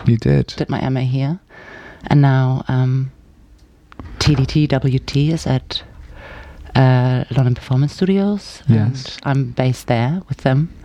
You did. Did my MA here. And now TDT-WT is at London Performance Studios. Yes. And I'm based there with them.